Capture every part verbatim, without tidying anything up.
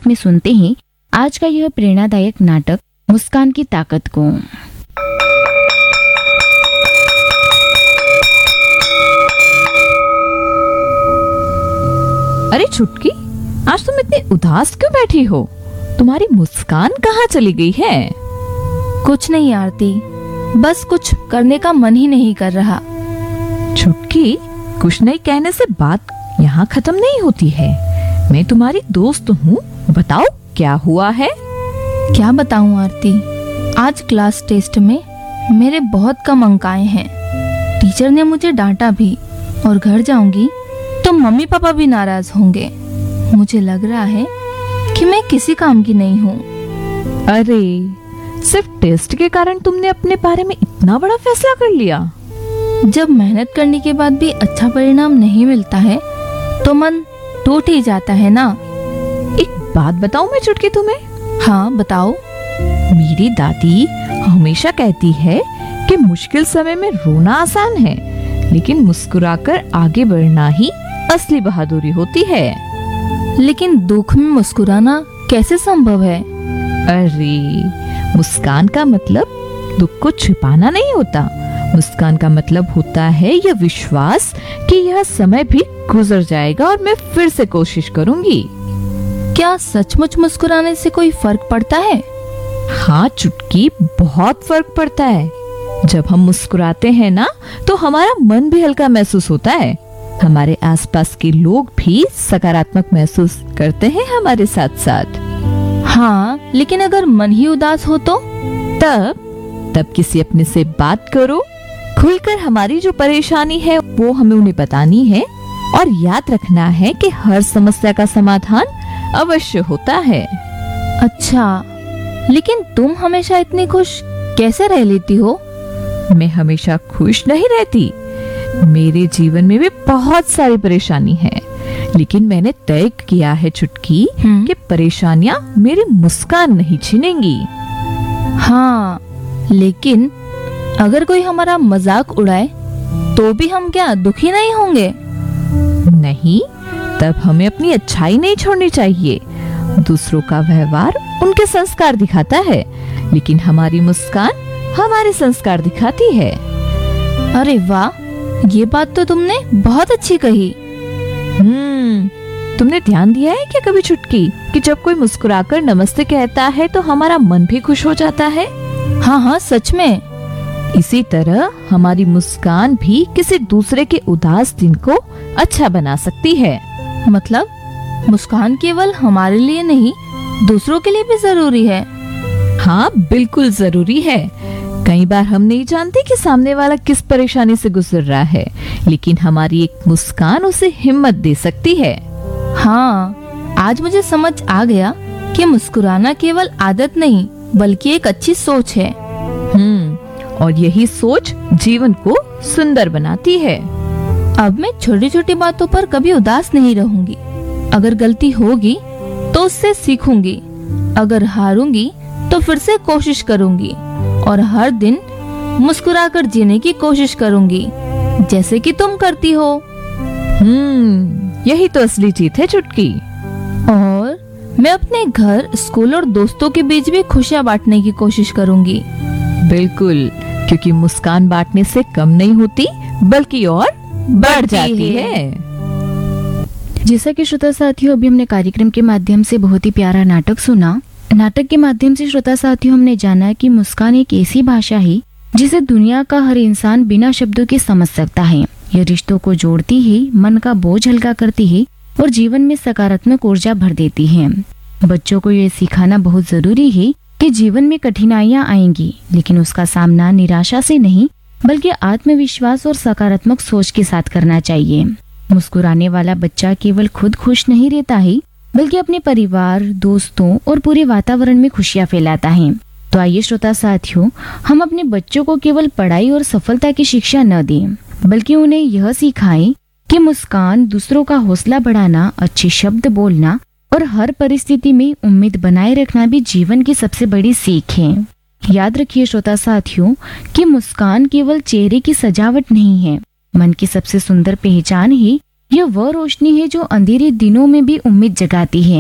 Podcast में सुनते हैं आज का यह प्रेरणादायक नाटक मुस्कान की ताकत को। अरे छुटकी, आज तुम इतनी उदास क्यों बैठी हो? तुम्हारी मुस्कान कहाँ चली गई है? कुछ नहीं आरती, बस कुछ करने का मन ही नहीं कर रहा। छुटकी, कुछ नहीं कहने से बात यहाँ खत्म नहीं होती है। मैं तुम्हारी दोस्त हूँ, बताओ क्या हुआ है? क्या बताऊँ आरती, आज क्लास टेस्ट में मेरे बहुत कम अंक आए हैं। टीचर ने मुझे डांटा भी और घर जाऊंगी तो मम्मी पापा भी नाराज होंगे। मुझे लग रहा है कि मैं किसी काम की नहीं हूँ। अरे, सिर्फ टेस्ट के कारण तुमने अपने बारे में इतना बड़ा फैसला कर लिया? जब मेहनत करने के बाद भी अच्छा परिणाम नहीं मिलता है तो मन टूट ही जाता है ना। एक बात बताऊं मैं छुटकी तुम्हें? हाँ बताओ। मेरी दादी हमेशा कहती है कि मुश्किल समय में रोना आसान है, लेकिन मुस्कुराकर आगे बढ़ना ही असली बहादुरी होती है। लेकिन दुख में मुस्कुराना कैसे संभव है? अरे, मुस्कान का मतलब दुख को छिपाना नहीं होता। मुस्कान का मतलब होता है यह विश्वास कि यह समय भी गुजर जाएगा और मैं फिर से कोशिश करूंगी। क्या सचमुच मुस्कुराने से कोई फर्क पड़ता है? हाँ चुटकी, बहुत फर्क पड़ता है। जब हम मुस्कुराते हैं ना, तो हमारा मन भी हल्का महसूस होता है। हमारे आसपास के लोग भी सकारात्मक महसूस करते हैं हमारे साथ साथ। हाँ, लेकिन अगर मन ही उदास हो तो? तब तब किसी अपने से बात करो, खुलकर हमारी जो परेशानी है वो हमें उन्हें बतानी है, और याद रखना है कि हर समस्या का समाधान अवश्य होता है। अच्छा, लेकिन तुम हमेशा इतनी खुश कैसे रह लेती हो? मैं हमेशा खुश नहीं रहती। मेरे जीवन में भी बहुत सारी परेशानी है, लेकिन मैंने तय किया है छुटकी कि परेशानियां मेरी मुस्कान नहीं छीनेंगी। हाँ, लेकिन अगर कोई हमारा मजाक उड़ाए तो भी हम क्या दुखी नहीं होंगे? नहीं, तब हमें अपनी अच्छाई नहीं छोड़नी चाहिए। दूसरों का व्यवहार उनके संस्कार दिखाता है, लेकिन हमारी मुस्कान हमारे संस्कार दिखाती है। अरे वाह, ये बात तो तुमने बहुत अच्छी कही। हम्म, तुमने ध्यान दिया है क्या कभी छुटकी कि जब कोई मुस्कुराकर नमस्ते कहता है तो हमारा मन भी खुश हो जाता है? हाँ हाँ, सच में। इसी तरह हमारी मुस्कान भी किसी दूसरे के उदास दिन को अच्छा बना सकती है। मतलब मुस्कान केवल हमारे लिए नहीं, दूसरों के लिए भी जरूरी है। हाँ, बिल्कुल जरूरी है। कई बार हम नहीं जानते कि सामने वाला किस परेशानी से गुजर रहा है, लेकिन हमारी एक मुस्कान उसे हिम्मत दे सकती है। हाँ, आज मुझे समझ आ गया कि मुस्कुराना केवल आदत नहीं बल्कि एक अच्छी सोच है। हम्म, और यही सोच जीवन को सुंदर बनाती है। अब मैं छोटी छोटी बातों पर कभी उदास नहीं रहूंगी। अगर गलती होगी तो उससे सीखूंगी, अगर हारूंगी तो फिर से कोशिश करूंगी, और हर दिन मुस्कुराकर जीने की कोशिश करूंगी, जैसे कि तुम करती हो। हम्म, यही तो असली जीत है छुटकी। और मैं अपने घर, स्कूल और दोस्तों के बीच भी खुशियाँ बांटने की कोशिश करूंगी। बिल्कुल, क्योंकि मुस्कान बांटने से कम नहीं होती बल्कि और बढ़ जाती है। जैसा कि श्रोता साथियों, अभी हमने कार्यक्रम के माध्यम से बहुत ही प्यारा नाटक सुना। नाटक के माध्यम से श्रोता साथियों हमने जाना कि मुस्कान एक ऐसी भाषा है जिसे दुनिया का हर इंसान बिना शब्दों के समझ सकता है। यह रिश्तों को जोड़ती है, मन का बोझ हल्का करती है और जीवन में सकारात्मक ऊर्जा भर देती है। बच्चों को यह सिखाना बहुत जरूरी है कि जीवन में कठिनाइयां आएंगी, लेकिन उसका सामना निराशा से नहीं बल्कि आत्मविश्वास और सकारात्मक सोच के साथ करना चाहिए। मुस्कुराने वाला बच्चा केवल खुद खुश नहीं रहता है बल्कि अपने परिवार, दोस्तों और पूरे वातावरण में खुशियां फैलाता है। तो आइए श्रोता साथियों, हम अपने बच्चों को केवल पढ़ाई और सफलता की शिक्षा न दें, बल्कि उन्हें यह सिखाएं कि मुस्कान, दूसरों का हौसला बढ़ाना, अच्छे शब्द बोलना और हर परिस्थिति में उम्मीद बनाए रखना भी जीवन की सबसे बड़ी सीख है। याद रखिए श्रोता साथियों कि मुस्कान केवल चेहरे की सजावट नहीं है, मन की सबसे सुंदर पहचान है। यह वह रोशनी है जो अंधेरे दिनों में भी उम्मीद जगाती है।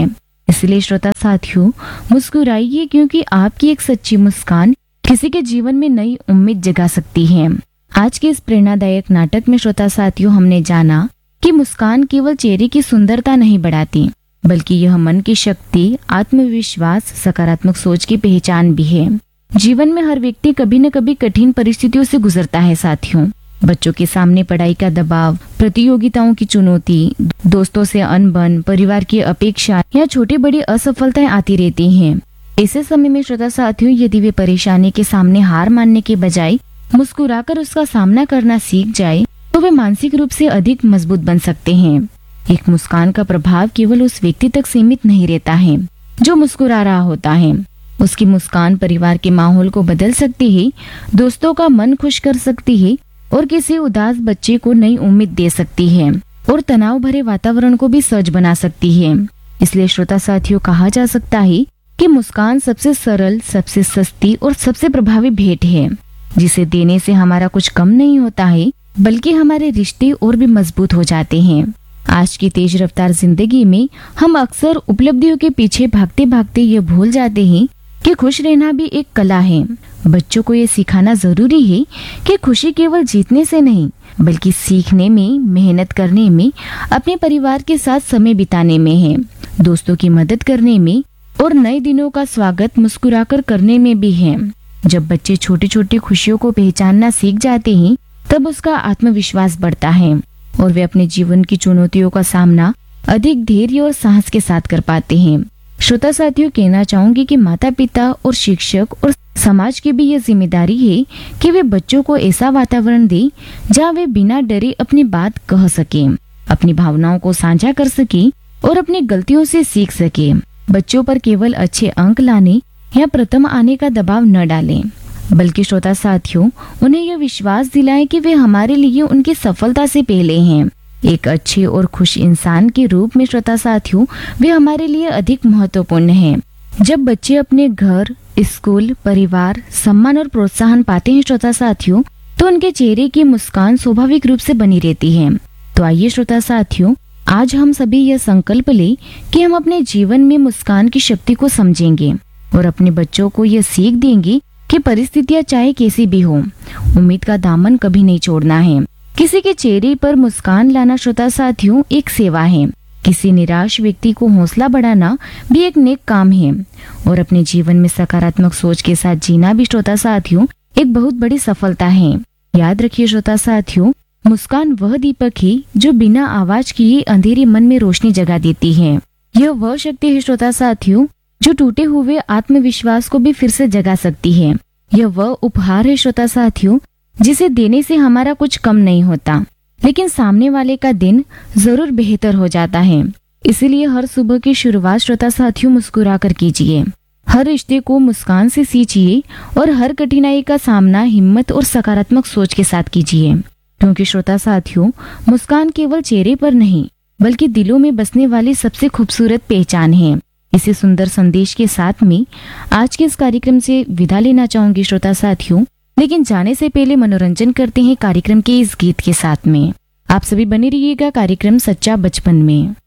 इसलिए श्रोता साथियों, मुस्कुराइए, क्योंकि आपकी एक सच्ची मुस्कान किसी के जीवन में नई उम्मीद जगा सकती है। आज के इस प्रेरणादायक नाटक में श्रोता साथियों, हमने जाना कि मुस्कान केवल चेहरे की सुंदरता नहीं बढ़ाती, बल्कि यह मन की शक्ति, आत्मविश्वास, सकारात्मक सोच की पहचान भी है। जीवन में हर व्यक्ति कभी न कभी कठिन परिस्थितियों से गुजरता है साथियों। बच्चों के सामने पढ़ाई का दबाव, प्रतियोगिताओं की चुनौती, दोस्तों से अनबन, परिवार की अपेक्षा या छोटी बड़ी असफलताएं आती रहती हैं। ऐसे समय में श्रोता साथियों, यदि वे परेशानी के सामने हार मानने के बजाय मुस्कुराकर उसका सामना करना सीख जाए, तो वे मानसिक रूप से अधिक मजबूत बन सकते हैं। एक मुस्कान का प्रभाव केवल उस व्यक्ति तक सीमित नहीं रहता है जो मुस्कुरा रहा होता है। उसकी मुस्कान परिवार के माहौल को बदल सकती है, दोस्तों का मन खुश कर सकती है और किसी उदास बच्चे को नई उम्मीद दे सकती है और तनाव भरे वातावरण को भी सहज बना सकती है। इसलिए श्रोता साथियों, कहा जा सकता है कि मुस्कान सबसे सरल, सबसे सस्ती और सबसे प्रभावी भेंट है, जिसे देने से हमारा कुछ कम नहीं होता है, बल्कि हमारे रिश्ते और भी मजबूत हो जाते हैं। आज की तेज रफ्तार जिंदगी में हम अक्सर उपलब्धियों के पीछे भागते भागते ये भूल जाते हैं कि खुश रहना भी एक कला है। बच्चों को ये सिखाना जरूरी है कि खुशी केवल जीतने से नहीं, बल्कि सीखने में, मेहनत करने में, अपने परिवार के साथ समय बिताने में है, दोस्तों की मदद करने में और नए दिनों का स्वागत मुस्कुराकर करने में भी है। जब बच्चे छोटी छोटी खुशियों को पहचानना सीख जाते हैं, तब उसका आत्मविश्वास बढ़ता है और वे अपने जीवन की चुनौतियों का सामना अधिक धैर्य और साहस के साथ कर पाते हैं। श्रोता साथियों, कहना चाहूंगी कि माता पिता और शिक्षक और समाज की भी ये जिम्मेदारी है कि वे बच्चों को ऐसा वातावरण दें जहाँ वे बिना डरे अपनी बात कह सके, अपनी भावनाओं को साझा कर सके और अपनी गलतियों से सीख सके। बच्चों पर केवल अच्छे अंक लाने या प्रथम आने का दबाव न डालें, बल्कि श्रोता साथियों, उन्हें यह विश्वास दिलाएं कि वे हमारे लिए उनकी सफलता से पहले हैं। एक अच्छे और खुश इंसान के रूप में श्रोता साथियों, वे हमारे लिए अधिक महत्वपूर्ण हैं। जब बच्चे अपने घर, स्कूल, परिवार, सम्मान और प्रोत्साहन पाते हैं श्रोता साथियों, तो उनके चेहरे की मुस्कान स्वाभाविक रूप से बनी रहती है। तो आइए श्रोता साथियों, आज हम सभी यह संकल्प लें कि हम अपने जीवन में मुस्कान की शक्ति को समझेंगे और अपने बच्चों को यह सीख देंगे कि परिस्थितियां चाहे कैसी भी हो, उम्मीद का दामन कभी नहीं छोड़ना है। किसी के चेहरे पर मुस्कान लाना श्रोता साथियों एक सेवा है। किसी निराश व्यक्ति को हौसला बढ़ाना भी एक नेक काम है और अपने जीवन में सकारात्मक सोच के साथ जीना भी श्रोता साथियों एक बहुत बड़ी सफलता है। याद रखिए श्रोता साथियों, मुस्कान वह दीपक है जो बिना आवाज किए अंधेरे मन में रोशनी जगा देती है। यह वह शक्ति है श्रोता साथियों जो टूटे हुए आत्मविश्वास को भी फिर से जगा सकती है। यह वह उपहार है श्रोता साथियों जिसे देने से हमारा कुछ कम नहीं होता, लेकिन सामने वाले का दिन जरूर बेहतर हो जाता है। इसीलिए हर सुबह की शुरुआत श्रोता साथियों मुस्कुरा कर कीजिए। हर रिश्ते को मुस्कान से सींचिए और हर कठिनाई का सामना हिम्मत और सकारात्मक सोच के साथ कीजिए, क्योंकि श्रोता साथियों, मुस्कान केवल चेहरे पर नहीं, बल्कि दिलों में बसने वाली सबसे खूबसूरत पहचान है। इसी सुंदर संदेश के साथ में आज के इस कार्यक्रम से विदा लेना चाहूंगी श्रोता साथियों, लेकिन जाने से पहले मनोरंजन करते हैं कार्यक्रम के इस गीत के साथ में। आप सभी बने रहिएगा कार्यक्रम सच्चा बचपन में।